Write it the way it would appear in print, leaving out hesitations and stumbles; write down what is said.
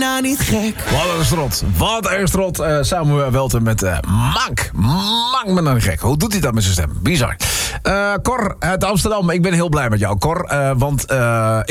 nou niet gek. Wat een strot. Wat een strot. Samuel Welten met Mank. Mank me nou niet gek. Hoe doet hij dat met zijn stem? Bizar. Cor uit Amsterdam. Ik ben heel blij met jou, Cor. Want